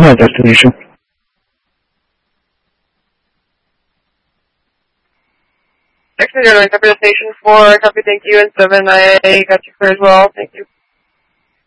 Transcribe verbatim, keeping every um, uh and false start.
my destination. Actually, you're going to the station for copy, thank you, and seven I A got you clear as well, thank you.